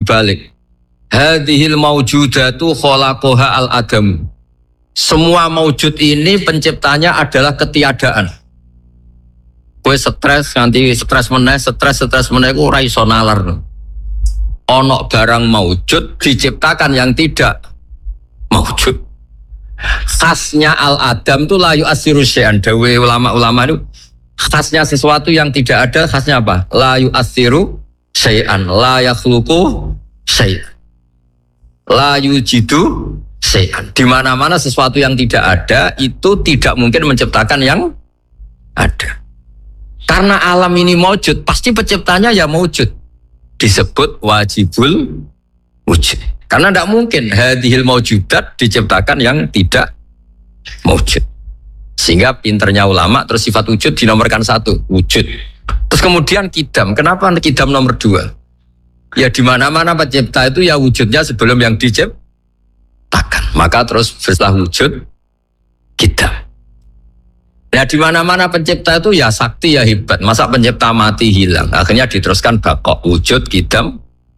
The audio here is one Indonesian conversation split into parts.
dibalik. Hadhil maujudatu khalaqaha al-adam. Semua maujud ini penciptanya adalah ketiadaan. Kowe stres nganti stres meneh ku ora iso nalar. Ono barang maujud diciptakan yang tidak maujud. Khasnya al-adam itu la yu'assiru syai'an. Dawe ulama-ulama itu khasnya sesuatu yang tidak ada, khasnya apa? La yu'assiru syai'an, la yakhluqu syai'an, la yujidu syai'an. Di mana-mana sesuatu yang tidak ada itu tidak mungkin menciptakan yang ada. Karena alam ini maujud, pasti penciptanya ya maujud. Disebut wajibul wujud. Karena tidak mungkin hadhil maujudat diciptakan yang tidak maujud. Sehingga pinternya ulama terus sifat wujud dinomorkan 1, wujud. Terus kemudian kidam. Kenapa kidam nomor 2? Ya di mana-mana pencipta itu ya wujudnya sebelum yang diciptakan. Maka terus setelah wujud kidam. Nah di mana-mana pencipta itu ya sakti ya hebat. Masa pencipta mati hilang? Akhirnya diteruskan bakok, wujud, kidam.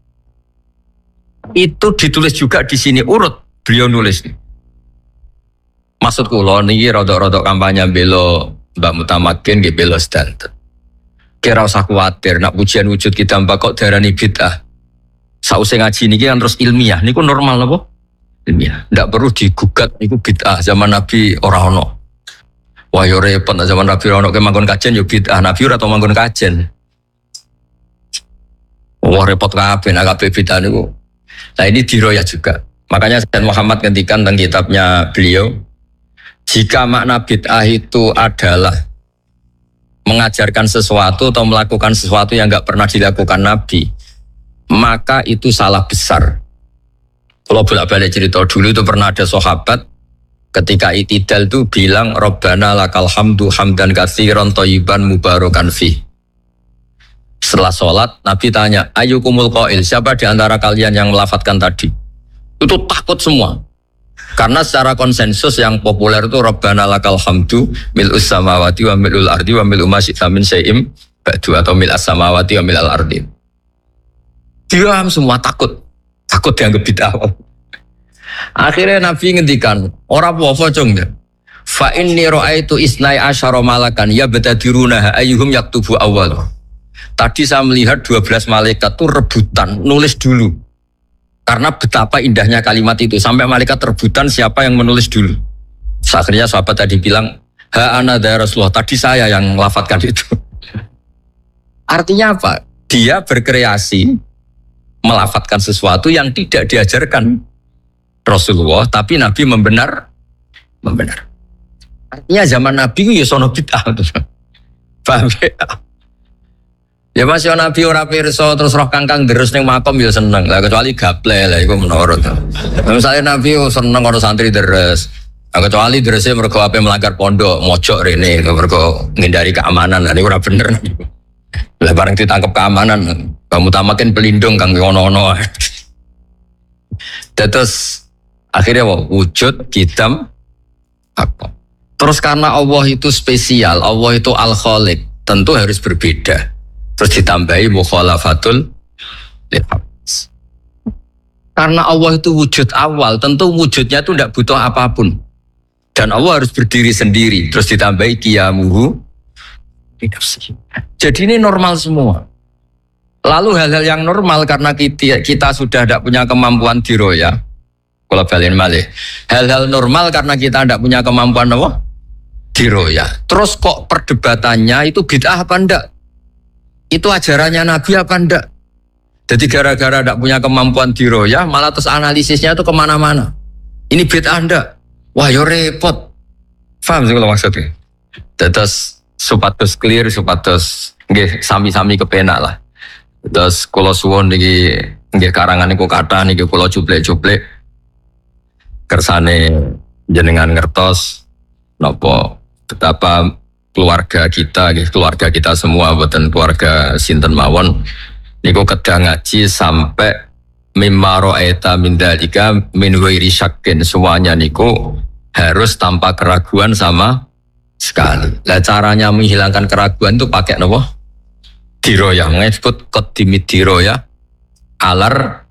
Itu ditulis juga di sini urut beliau nulis. Maksudku lo niki rodok-rodok kampanye belo Mbak Mutamakin nggih belo sedanten. Kira usah kuwatir nak pujian wujud kidam bakok darani bid'ah. Sausé ngaji niki kan terus ilmiah niku normal napa? Ilmiah. Ndak perlu digugat niku bid'ah zaman Nabi ora ono. Wah yo repot zaman Nabi ora ono ke manggon kajen yo bid'ah. Nabi ora tau manggon kajen. Wah repot kabeh nek kabeh bid'ah niku. Nah ini diroyah juga. Makanya Sayyid Muhammad ngendikan tentang kitabnya beliau, jika makna bid'ah itu adalah mengajarkan sesuatu atau melakukan sesuatu yang enggak pernah dilakukan Nabi, maka itu salah besar. Kalau bolak-balik cerita dulu itu pernah ada sahabat ketika itidal itu bilang Rabbana lakal hamdu hamdan katsiran thayyiban mubarakan fi. Setelah sholat Nabi tanya ayyukumul qail, siapa di antara kalian yang melafadzkan tadi? Itu takut semua. Karena secara konsensus yang populer itu Rabbana lakal hamdu mil'us samawati wa mil'ul ardi wa mil'u ma syi'ta min syai'im ba'du atau mil'as samawati wa mil'al ardi. Diam semua takut dianggap bid'ah. Akhirnya Nabi ngendikan, ora apa-apa cung ya. Fa inni ra'aitu isnai asyara malakan yabtadiruna ayyuhum yaktubu awwal. Tadi saya melihat 12 malaikat itu rebutan nulis dulu. Karena betapa indahnya kalimat itu sampai malaikat rebutan siapa yang menulis dulu. Akhirnya sahabat tadi bilang, "Ha ana ya Rasulullah, tadi saya yang melafadzkan itu." Artinya apa? Dia berkreasi melafadzkan sesuatu yang tidak diajarkan Rasulullah, tapi Nabi membenar. Artinya zaman Nabi itu ya sono bid'ah. Paham ya? Ya Mas yo Nabi ora pirsa terus roh kangkang deres ning makom ya seneng. Lah kecuali gaple lah iku menurut. Misalnya Nabi yo seneng karo santri deres. Kecuali derese mergo ape melanggar pondok, mojok rene mergo ngindari keamanan. Lah niku ora bener. Lah bareng ditangkap keamanan, kamu tamakin pelindung kang ono-ono. Terus akhirnya wujud kidam apa? Terus karena Allah itu spesial, Allah itu Al-Khaliq, tentu harus berbeda. Terus ditambahi mukhalafatul lihadz. Karena Allah itu wujud awal, tentu wujudnya itu tidak butuh apapun. Dan Allah harus berdiri sendiri. Terus ditambahi qiyamuhu. Jadi ini normal semua. Lalu hal-hal yang normal karena kita sudah tidak punya kemampuan diroya. Kalau balikin malih. Hal-hal normal karena kita tidak punya kemampuan apa? Diroya. Terus kok perdebatannya itu bid'ah apa enggak? Itu ajarannya Nabi apa enggak? Jadi gara-gara tidak punya kemampuan diroya, malah terus analisisnya itu kemana-mana. Ini bid'ah enggak? Wah yo repot. Paham sih kalau maksudnya? Terus supados clear, supados nggih sami-sami kepenak lah. Terus kula suwun niki nggih karangan niku kathah niki kula cuplek-cuplek kersane jenengan ngertos napa betapa keluarga kita semua boten keluarga sinten mawon niku kedah ngaji sampai mimma ra'aita min dzalika min ghairi syakkin, semuanya niku harus tanpa keraguan sama sekali. Lah caranya menghilangkan keraguan itu pakai napa? Diroyah. Disebut qaddimid diroyah alar